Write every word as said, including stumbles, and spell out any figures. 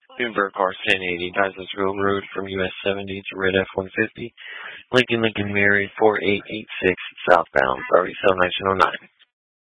Bloomberg Cars ten eighty, Dyson Road from U S seventy to Red F one fifty. Lincoln Lincoln Mary four eight eight six southbound, thirty-seven nineteen oh nine.